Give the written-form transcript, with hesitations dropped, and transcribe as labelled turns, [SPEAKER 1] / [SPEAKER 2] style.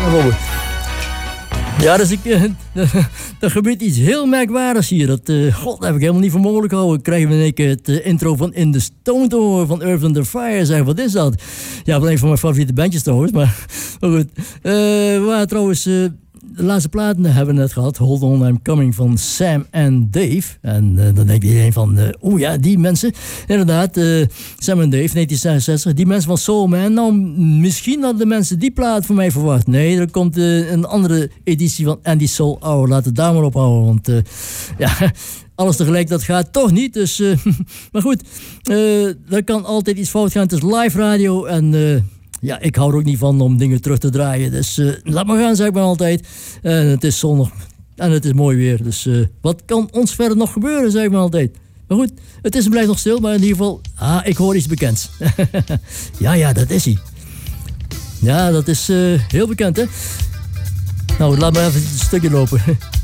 [SPEAKER 1] Robert. Ja, dus er gebeurt iets heel merkwaardigs hier. God, dat heb ik helemaal niet voor mogelijk gehouden. Krijgen we in één keer het intro van In The Stone te horen van Earth and the Fire. Zeg, wat is dat? Ja, wel een van mijn favoriete bandjes trouwens. Maar goed. We waren trouwens... de laatste platen hebben we net gehad. Hold On, I'm Coming van Sam en Dave. En dan denkt iedereen van... oh ja, die mensen. Inderdaad, Sam en Dave, 1966. Die mensen van Soul Man. Nou, misschien hadden de mensen die plaat voor mij verwacht. Nee, er komt een andere editie van Andy Soul Hour. Laten we het daar maar op houden. Want ja... alles tegelijk, dat gaat toch niet. Dus, maar goed, er kan altijd iets fout gaan. Het is live radio en... ja, ik hou er ook niet van om dingen terug te draaien. Dus laat maar gaan, zeg ik maar altijd. En het is zonnig en het is mooi weer. Dus wat kan ons verder nog gebeuren, zeg ik maar altijd. Maar goed, het is en blijft nog stil. Maar in ieder geval, ik hoor iets bekends. ja, dat is hij. Ja, dat is heel bekend, hè. Nou, laat maar even een stukje lopen.